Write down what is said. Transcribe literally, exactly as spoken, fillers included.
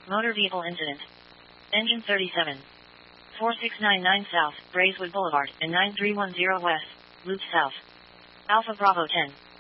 Motor vehicle incident. Engine thirty-seven. four six nine nine South, Braeswood Boulevard, and nine three one zero West, Loop South. Alpha Bravo ten.